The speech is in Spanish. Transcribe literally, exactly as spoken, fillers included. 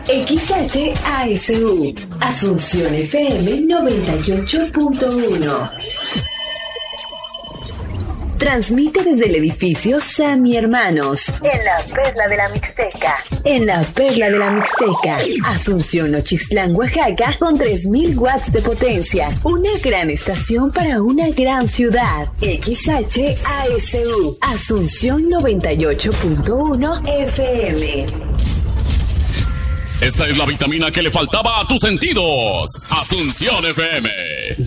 X H A S U, Asunción F M noventa y ocho punto uno. Transmite desde el edificio Sammy Hermanos, en la Perla de la Mixteca. En la Perla de la Mixteca, Asunción Ochislán, Oaxaca, con tres mil watts de potencia. Una gran estación para una gran ciudad. X H A S U, Asunción noventa y ocho punto uno F M. Esta es la vitamina que le faltaba a tus sentidos. Asunción F M.